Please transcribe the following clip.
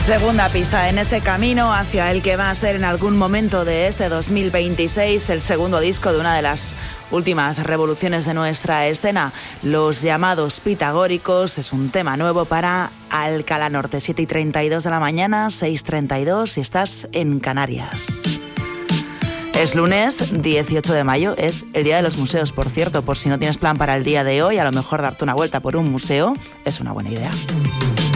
Segunda pista en ese camino hacia el que va a ser en algún momento de este 2026 el segundo disco de una de las últimas revoluciones de nuestra escena, Los Llamados Pitagóricos. Es un tema nuevo para Alcalá Norte, 7:32 de la mañana, 6:32 si estás en Canarias. Es lunes 18 de mayo, es el Día de los Museos, por cierto, por si no tienes plan para el día de hoy, a lo mejor darte una vuelta por un museo es una buena idea.